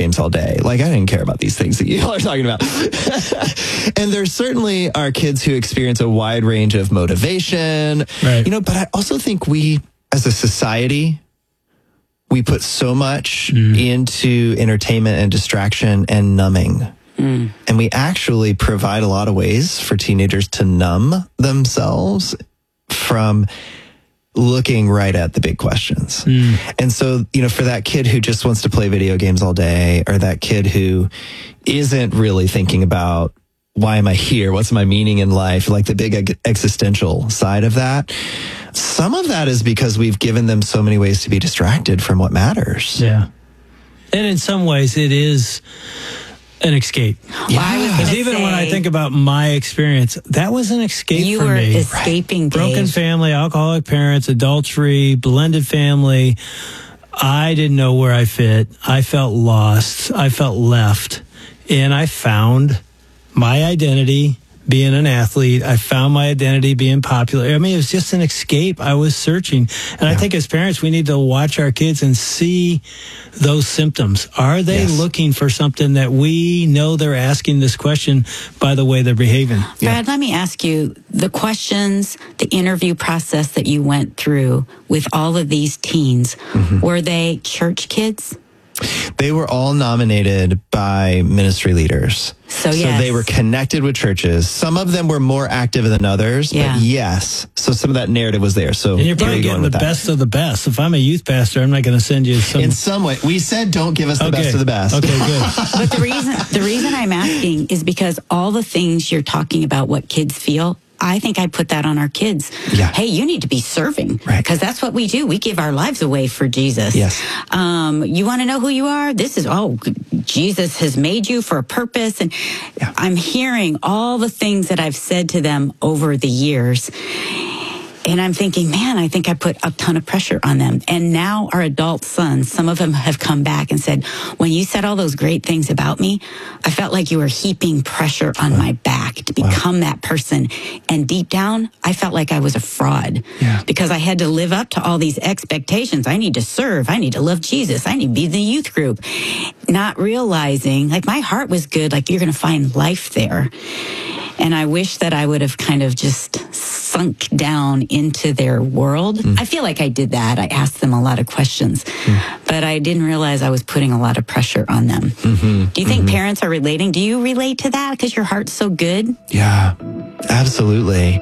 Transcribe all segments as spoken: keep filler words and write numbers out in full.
games all day. Like, I didn't care about these things that you all are talking about. And there certainly are kids who experience a wide range of motivation. Right. You know, but I also think we, as a society, we put so much mm. into entertainment and distraction and numbing. Mm. And we actually provide a lot of ways for teenagers to numb themselves from looking right at the big questions. Mm. And so, you know, for that kid who just wants to play video games all day, or that kid who isn't really thinking about, why am I here? What's my meaning in life? Like the big existential side of that. Some of that is because we've given them so many ways to be distracted from what matters. Yeah. And in some ways it is an escape. Yeah. Because even say, when I think about my experience, that was an escape you for were me. escaping, Dave. Broken family, alcoholic parents, adultery, blended family. I didn't know where I fit. I felt lost. I felt left. And I found my identity being an athlete. I found my identity being popular. I mean, it was just an escape. I was searching. And yeah. I think as parents, we need to watch our kids and see those symptoms. Are they yes. looking for something that we know they're asking this question by the way they're behaving? Brad, yeah. let me ask you, the questions, the interview process that you went through with all of these teens, mm-hmm. were they church kids? They were all nominated by ministry leaders. So, so yes. they were connected with churches. Some of them were more active than others, yeah. but yes. So some of that narrative was there. So and you're probably you getting the that? best of the best. If I'm a youth pastor, I'm not going to send you some... In some way. We said don't give us the okay. best of the best. Okay, good. But the reason, the reason I'm asking is because all the things you're talking about, what kids feel, I think I put that on our kids. Yeah. Hey, you need to be serving. Right. Because that's what we do. We give our lives away for Jesus. Yes. Um, you want to know who you are? This is, oh, Jesus has made you for a purpose. And yeah. I'm hearing all the things that I've said to them over the years. And I'm thinking, man, I think I put a ton of pressure on them. And now our adult sons, some of them have come back and said, when you said all those great things about me, I felt like you were heaping pressure on wow. my back to become wow. that person. And deep down, I felt like I was a fraud yeah. because I had to live up to all these expectations. I need to serve. I need to love Jesus. I need to be in the youth group. Not realizing, like, my heart was good. Like, you're going to find life there. And I wish that I would have kind of just sunk down into their world. Mm. I feel like I did that. I asked them a lot of questions, mm. but I didn't realize I was putting a lot of pressure on them. Mm-hmm. Do you think mm-hmm. parents are relating? Do you relate to that because your heart's so good? Yeah, absolutely.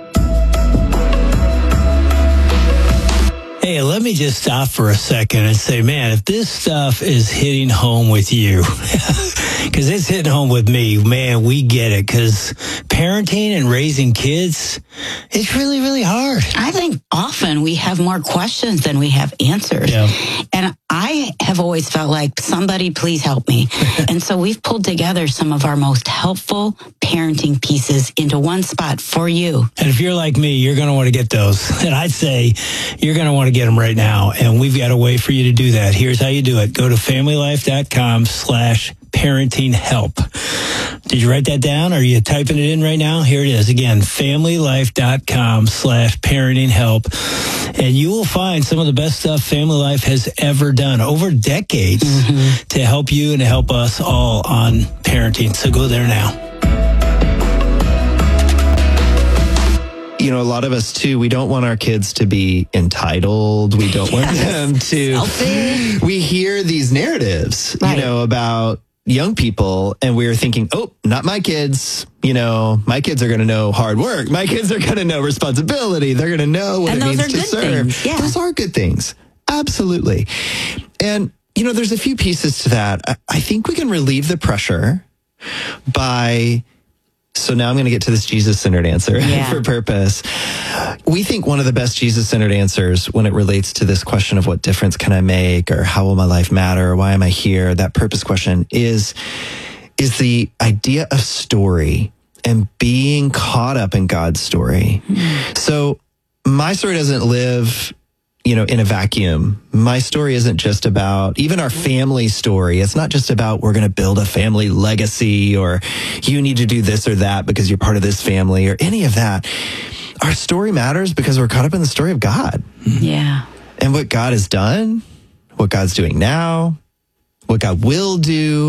Hey, let me just stop for a second and say, man, if this stuff is hitting home with you, because it's hitting home with me, man, we get it. Because parenting and raising kids, it's really, really hard. I think often we have more questions than we have answers. Yeah. And I have always felt like, somebody please help me. And so we've pulled together some of our most helpful parenting pieces into one spot for you. And if you're like me, you're going to want to get those. And I'd say you're going to want to get them right now. And we've got a way for you to do that. Here's how you do it. Go to familylife.com slash parenting help. Did you write that down? Or are you typing it in right now? Here it is. Again, familylife.com slash parenting help. And you will find some of the best stuff Family Life has ever done over decades mm-hmm. to help you and to help us all on parenting. So go there now. You know, a lot of us, too, we don't want our kids to be entitled. We don't want yes. them to... Selfish. We hear these narratives, right. you know, about young people, and we're thinking, oh, not my kids. You know, my kids are going to know hard work. My kids are going to know responsibility. They're going to know what and it those means are to good serve. Things. Yeah. Those are good things. Absolutely. And, you know, there's a few pieces to that. I, I think we can relieve the pressure by... So now I'm going to get to this Jesus-centered answer yeah. for purpose. We think one of the best Jesus-centered answers when it relates to this question of what difference can I make, or how will my life matter, or why am I here, that purpose question is, is the idea of story and being caught up in God's story. Mm-hmm. So my story doesn't live, you know, in a vacuum. My story isn't just about, even our family story, it's not just about we're going to build a family legacy, or you need to do this or that because you're part of this family, or any of that. Our story matters because we're caught up in the story of God. Yeah. And what God has done, what God's doing now, what God will do,